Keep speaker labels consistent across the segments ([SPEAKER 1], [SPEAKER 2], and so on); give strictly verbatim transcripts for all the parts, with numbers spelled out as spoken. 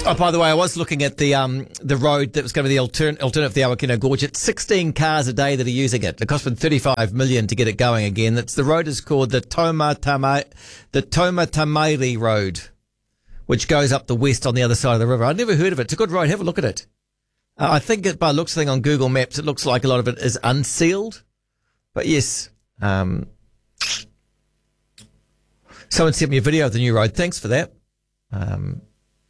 [SPEAKER 1] Oh, by the way, I was looking at the um the road that was going to be the altern- alternative to the Awakino Gorge. It's sixteen cars a day that are using it. It cost them thirty-five million to get it going again. That's the road is called the Tomatama, the Tomatamairi Road, which goes up the west on the other side of the river. I'd never heard of it. It's a good road. Have a look at it. Uh, I think it, by looks thing on Google Maps, it looks like a lot of it is unsealed. But yes, um, someone sent me a video of the new road. Thanks for that. Um,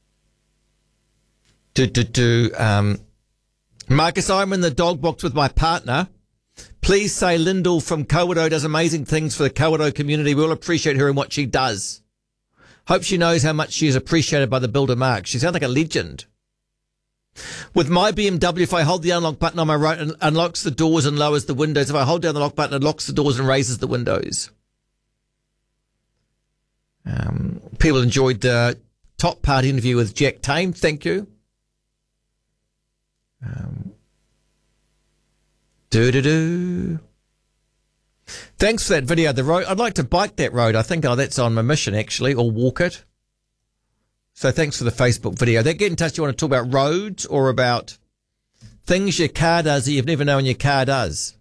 [SPEAKER 1] do, do, do, um, Marcus, I'm in the dog box with my partner. Please say Lyndall from Kawerau does amazing things for the Kawerau community. We all appreciate her and what she does. Hope she knows how much she is appreciated by the builder Mark. She sounds like a legend. With my B M W, if I hold the unlock button on my right, it unlocks the doors and lowers the windows. If I hold down the lock button, it locks the doors and raises the windows. Um, people enjoyed the top part interview with Jack Tame. Thank you. Um, do-do-do. Thanks for that video. The road, I'd like to bike that road. I think oh, that's on my mission, actually, or walk it. So thanks for the Facebook video. They get in touch. You want to talk about roads or about things your car does that you've never known your car does.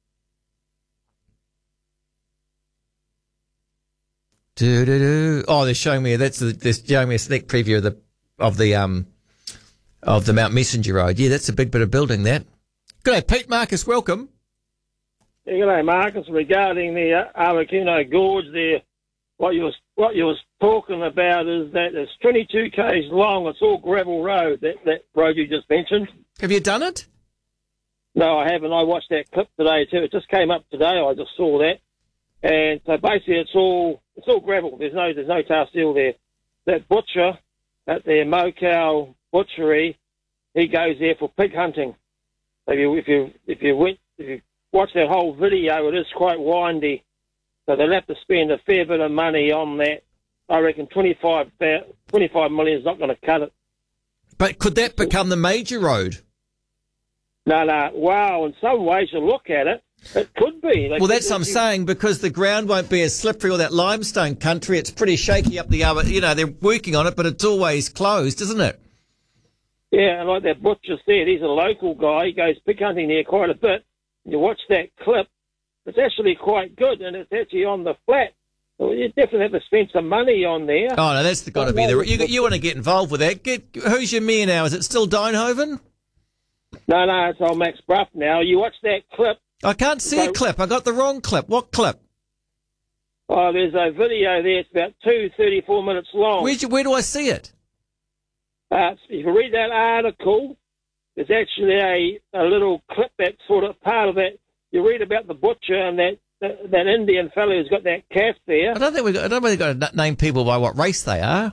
[SPEAKER 1] Do-do-do. Oh, they're showing me, that's the, they're showing me a sneak preview of the, of the, um, of the Mount Messenger Road. Yeah, that's a big bit of building, that. G'day, Pete. Marcus, welcome.
[SPEAKER 2] Yeah, g'day, Marcus. Regarding the uh, Awakino Gorge there, what you was what you was talking about is that it's twenty-two k's long. It's all gravel road, that, that road you just mentioned.
[SPEAKER 1] Have you done it?
[SPEAKER 2] No, I haven't. I watched that clip today too. It just came up today. I just saw that. And so basically it's all it's all gravel. There's no there's no tar steel there. That butcher at the Mokau butchery, he goes there for pig hunting. So if you if you if you went if you watch that whole video, it is quite windy. So they'll have to spend a fair bit of money on that. I reckon twenty-five, twenty-five million is not going to cut it.
[SPEAKER 1] But could that become the major road?
[SPEAKER 2] No, no. Wow, in some ways you look at it, it could be. They
[SPEAKER 1] well,
[SPEAKER 2] could
[SPEAKER 1] that's what I'm
[SPEAKER 2] you,
[SPEAKER 1] saying, because the ground won't be as slippery, all that limestone country. It's pretty shaky up the other, you know, they're working on it, but it's always closed, isn't it?
[SPEAKER 2] Yeah, and like that butcher said, he's a local guy. He goes pig hunting there quite a bit. You watch that clip, it's actually quite good, and it's actually on the flat. So you definitely have to spend some money on there.
[SPEAKER 1] Oh, no, that's got to be the... You, you want to get involved with that. Get Who's your mayor now? Is it still Downhoven?
[SPEAKER 2] No, no, it's old Max Bruff now. You watch that clip.
[SPEAKER 1] I can't see so, a clip. I got the wrong clip. What clip?
[SPEAKER 2] Oh, there's a video there. It's about two, thirty-four minutes long.
[SPEAKER 1] Where'd you, where do I see it?
[SPEAKER 2] Uh, if you read that article, there's actually a, a little clip that's sort of part of it. You read about the butcher and that, that, that Indian fellow who's got that calf there.
[SPEAKER 1] I don't think we've got, I don't think we've got to name people by what race they are.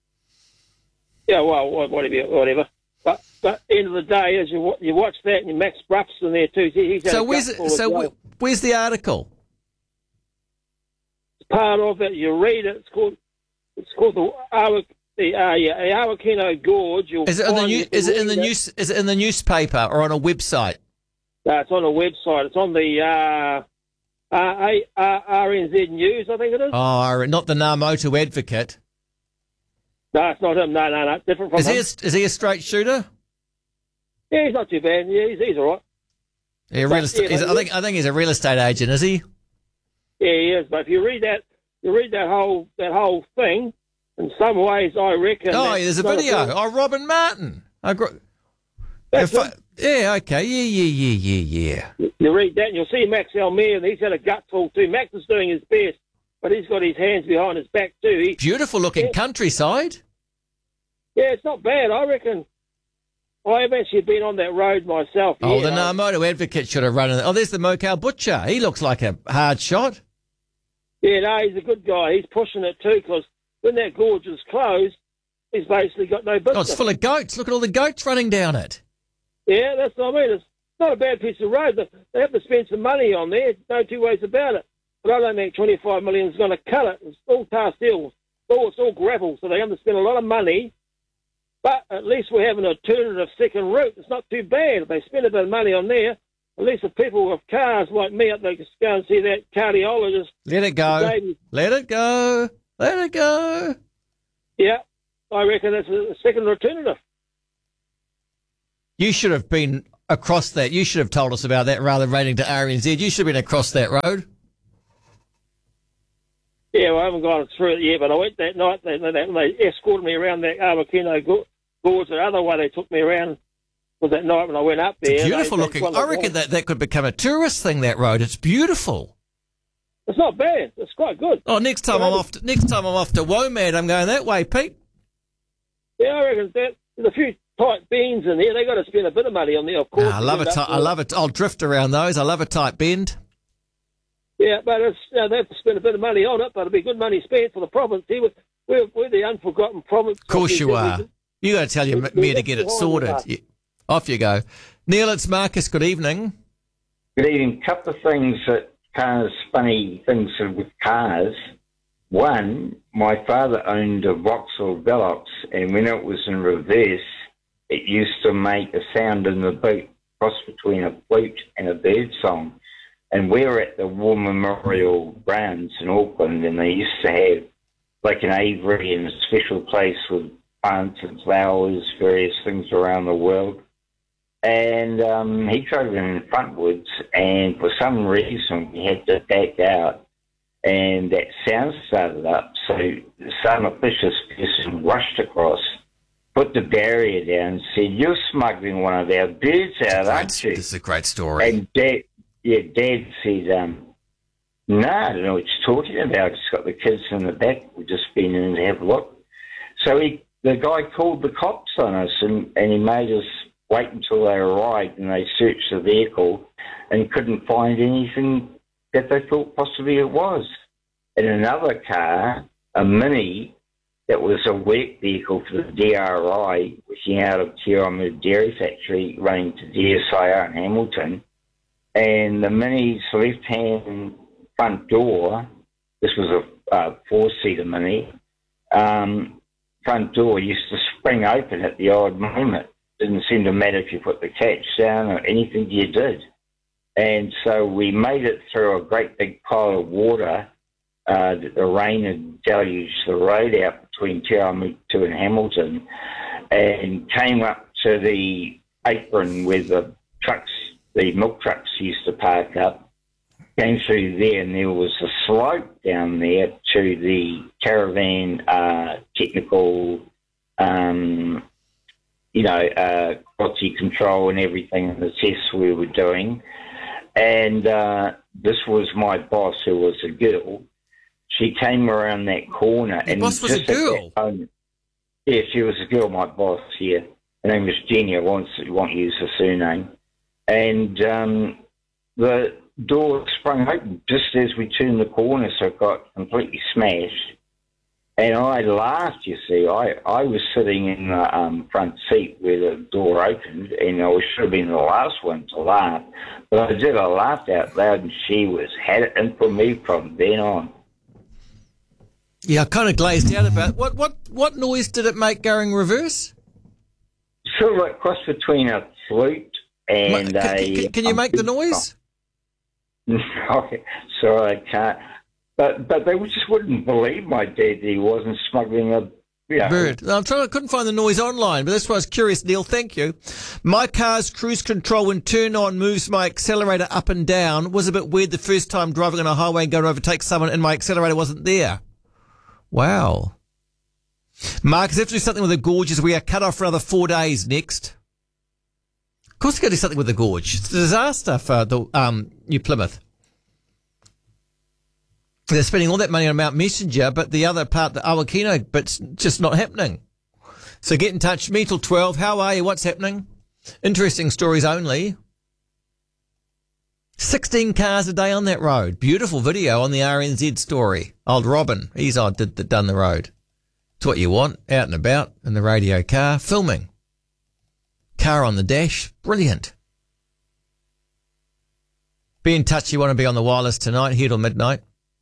[SPEAKER 2] Yeah, well, whatever, whatever. But, but end of the day, as you you watch that, and Max Bruff's in there too. He's had
[SPEAKER 1] so
[SPEAKER 2] a
[SPEAKER 1] where's
[SPEAKER 2] gutful
[SPEAKER 1] so
[SPEAKER 2] well.
[SPEAKER 1] where's the article?
[SPEAKER 2] It's part of it. You read it. It's called it's called the Awa, the uh, yeah, the Awakino Gorge. You'll
[SPEAKER 1] is it in the
[SPEAKER 2] find
[SPEAKER 1] new, Is it in the
[SPEAKER 2] it.
[SPEAKER 1] news? Is it in the newspaper or on a website?
[SPEAKER 2] No, it's on a website. It's on the uh, uh, R N Z News, I think it is.
[SPEAKER 1] Oh, not the Ngāmotu Advocate.
[SPEAKER 2] No, it's not him. No, no, no. Different from
[SPEAKER 1] is
[SPEAKER 2] him.
[SPEAKER 1] He a, is he a straight shooter?
[SPEAKER 2] Yeah, he's not too bad. Yeah, he's, he's all right.
[SPEAKER 1] Yeah, real estate,
[SPEAKER 2] yeah,
[SPEAKER 1] I think I think he's a real estate agent, is he?
[SPEAKER 2] Yeah, he is. But if you read that, you read that whole that whole thing. In some ways, I reckon.
[SPEAKER 1] Oh, yeah, there's a video.
[SPEAKER 2] A
[SPEAKER 1] oh, Robin Martin. I gr-
[SPEAKER 2] That's
[SPEAKER 1] I, yeah, okay. Yeah, yeah, yeah, yeah,
[SPEAKER 2] yeah. You read that, and you'll see Max Elmere, and he's had a gutful too. Max is doing his best, but he's got his hands behind his back too. He,
[SPEAKER 1] Beautiful looking
[SPEAKER 2] yeah.
[SPEAKER 1] countryside.
[SPEAKER 2] Yeah, it's not bad. I reckon. I have actually been on that road myself.
[SPEAKER 1] Oh,
[SPEAKER 2] yeah.
[SPEAKER 1] the Ngāmotu Advocate should have run in. Oh, there's the Mokau Butcher. He looks like a hard shot.
[SPEAKER 2] Yeah, no, he's a good guy. He's pushing it too, because when that gorge is closed, he's basically got no business.
[SPEAKER 1] Oh, it's full of goats. Look at all the goats running down it.
[SPEAKER 2] Yeah, that's what I mean. It's not a bad piece of road, but they have to spend some money on there. No two ways about it. But I don't think twenty-five million is going to cut it. It's all tar steel. It's all, it's all gravel, so they have to spend a lot of money. But at least we have an alternative second route. It's not too bad. If they spend a bit of money on there, at least the people with cars like me up there can go and see that cardiologist.
[SPEAKER 1] Let it go. Let it go. Let it go.
[SPEAKER 2] Yeah. I reckon that's a second alternative.
[SPEAKER 1] You should have been across that. You should have told us about that rather than waiting to R N Z. You should have been across that road.
[SPEAKER 2] Yeah, well, I haven't gone through it yet, but I went that night. They, they, they escorted me around that Awakino Gorge. The other way they took me around was that night when I went up there.
[SPEAKER 1] It's beautiful
[SPEAKER 2] they,
[SPEAKER 1] looking.
[SPEAKER 2] they
[SPEAKER 1] I reckon that, that could become a tourist thing, that road. It's beautiful.
[SPEAKER 2] It's not bad. It's quite good.
[SPEAKER 1] Oh, next time I'm off to, next time I'm off to Womad, I'm going that way, Pete.
[SPEAKER 2] Yeah, I reckon that there's a few tight beans in there. They got to spend a bit of money on there, of course.
[SPEAKER 1] Ah, I love it. I love it. I'll drift around those. I love a tight bend.
[SPEAKER 2] Yeah, but it's, uh, they have to spend a bit of money on it, but it'll be good money spent for the province. See, we're, we're, we're the unforgotten province.
[SPEAKER 1] Of course you are. You got to tell your mayor to get it sorted. Yeah. Off you go. Neil, it's Marcus. Good evening.
[SPEAKER 3] Good evening. Couple of things that cars, funny things with cars. One, my father owned a Vauxhall Velox, and when it was in reverse, it used to make a sound in the boot, cross between a flute and a bird song. And we were at the War Memorial Grounds in Auckland, and they used to have like an aviary and a special place with plants and flowers, various things around the world. And um, he drove in frontwards, and for some reason we had to back out, and that sound started up. So some officious person rushed across, put the barrier down, and said, "You're smuggling one of our birds out, aren't you?"
[SPEAKER 1] This is a great story.
[SPEAKER 3] And Dad, yeah, Dad said, um, "No, I don't know what you're talking about. It's got the kids in the back. We've just been in to have a look." So he, the guy called the cops on us, and, and he made us wait until they arrived, and they searched the vehicle and couldn't find anything that they thought possibly it was. In another car, a Mini, that was a work vehicle for the D R I, working out of Te Awamutu Dairy Factory, running to D S I R in Hamilton, and the Mini's left-hand front door, this was a uh, four-seater Mini, um, front door used to spring open at the odd moment. Didn't seem to matter if you put the catch down or anything you did. And so we made it through a great big pile of water. Uh, the rain had deluged the road out between Te Awamutu and Hamilton, and came up to the apron where the trucks, the milk trucks used to park up. Came through there, and there was a slope down there to the caravan uh, technical um you know, uh, quality control and everything, and the tests we were doing. And uh, this was my boss, who was a girl. She came around that corner.
[SPEAKER 1] Your
[SPEAKER 3] and
[SPEAKER 1] boss was a girl?
[SPEAKER 3] Moment, yeah, she was a girl, my boss, yeah. Her name was Jenny. I won't, won't use her surname. And um, the door sprung open just as we turned the corner, so it got completely smashed. And I laughed, you see. I, I was sitting in the um, front seat where the door opened, and I should have been the last one to laugh. But I did. I laughed out loud, and she was had it in for me from then on.
[SPEAKER 1] Yeah, I kind of glazed out about it. What, what, what noise did it make going reverse?
[SPEAKER 3] Sort of like cross between a flute and
[SPEAKER 1] can,
[SPEAKER 3] a...
[SPEAKER 1] Can, can you make the noise?
[SPEAKER 3] No, sorry, I can't. But but they just wouldn't believe my dad that he wasn't smuggling a you know,
[SPEAKER 1] bird. I'm trying. I couldn't find the noise online, but that's why I was curious, Neil. Thank you. My car's cruise control, when turned on, moves my accelerator up and down. Was a bit weird the first time driving on a highway and going to overtake someone, and my accelerator wasn't there. Wow. Mark, is have to do something with the gorges. We are cut off for another four days next. Of course, we've got to do something with the gorge. It's a disaster for the um, New Plymouth. They're spending all that money on Mount Messenger, but the other part, the Awakino, bit's just not happening. So get in touch. Me till twelve. How are you? What's happening? Interesting stories only. sixteen cars a day on that road. Beautiful video on the R N Z story. Old Robin, he's on, did, did, done the road. It's what you want, out and about, in the radio car, filming. Car on the dash. Brilliant. Be in touch. You want to be on the wireless tonight, here till midnight.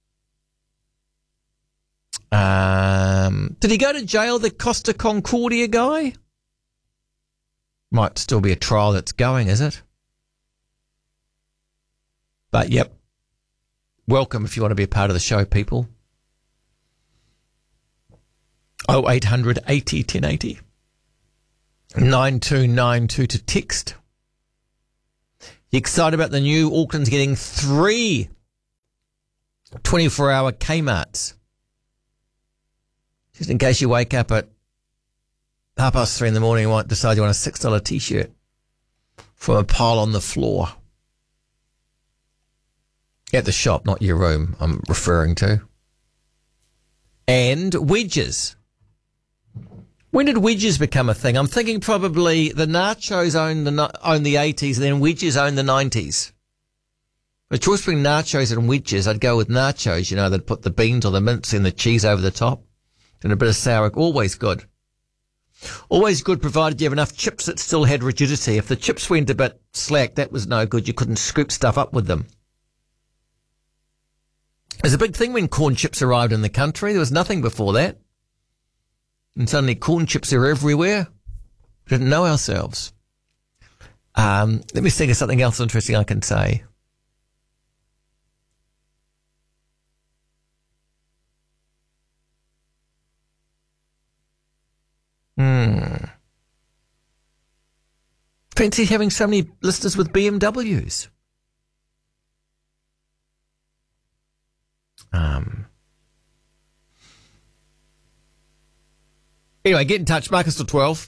[SPEAKER 1] Um, did he go to jail, the Costa Concordia guy? Might still be a trial that's going, is it? But, yep. Welcome if you want to be a part of the show, people. oh eight hundred eighty ten eighty. nine two nine two to text. You excited about the new Auckland's getting three twenty-four hour Kmarts? Just in case you wake up at half past three in the morning and might decide you want a six dollar T-shirt from a pile on the floor. At the shop, not your room, I'm referring to. And wedges. When did wedges become a thing? I'm thinking probably the nachos owned the, owned the eighties and then wedges owned the nineties. A choice between nachos and wedges, I'd go with nachos. You know, they'd put the beans or the mince and the cheese over the top. And a bit of sour. Always good. Always good provided you have enough chips that still had rigidity. If the chips went a bit slack, that was no good. You couldn't scoop stuff up with them. It was a big thing when corn chips arrived in the country. There was nothing before that. And suddenly corn chips are everywhere. We didn't know ourselves. Um, let me think of something else interesting I can say. Hmm. Fancy having so many listeners with B M Ws. Um. Anyway, get in touch. Marcus till twelve.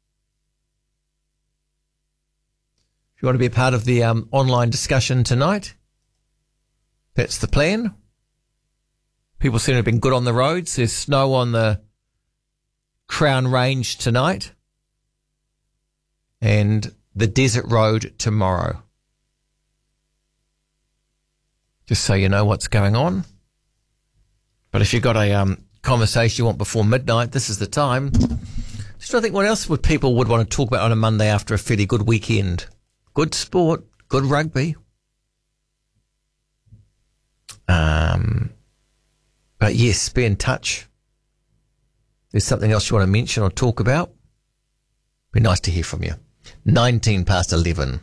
[SPEAKER 1] If you want to be a part of the um, online discussion tonight, that's the plan. People seem to have been good on the roads. There's snow on the Crown Range tonight and the Desert Road tomorrow. Just so you know what's going on. But if you've got a um, conversation you want before midnight, this is the time. Just trying to think what else would people would want to talk about on a Monday after a fairly good weekend. Good sport, good rugby. Um, but yes, be in touch. There's something else you want to mention or talk about? Be nice to hear from you. nineteen past eleven.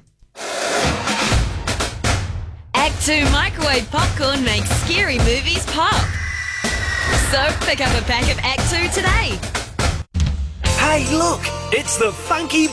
[SPEAKER 4] Act two Microwave Popcorn makes scary movies pop. So pick up a pack of Act two today.
[SPEAKER 5] Hey, look, it's the Funky